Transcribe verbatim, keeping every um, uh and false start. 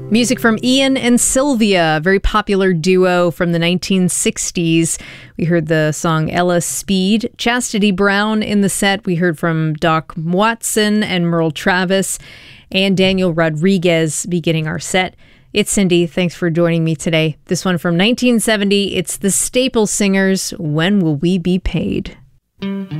Music from Ian and Sylvia, a very popular duo from the nineteen sixties. We heard the song Ella Speed. Chastity Brown in the set. We heard from Doc Watson and Merle Travis and Daniel Rodriguez beginning our set. It's Cindy. Thanks for joining me today. This one from nineteen seventy. It's the Staple Singers, When Will We Be Paid?